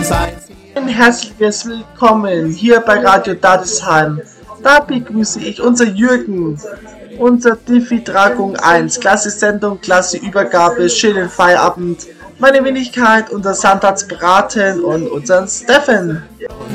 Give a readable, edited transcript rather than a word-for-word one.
Ein herzliches Willkommen hier bei Radio Dadesheim. Da begrüße ich unser Jürgen, unser Diffie Dragung 1, Klasse Sendung, Klasse Übergabe, schönen Feierabend, meine Wenigkeit, unser Sandats Braten und unseren Steffen.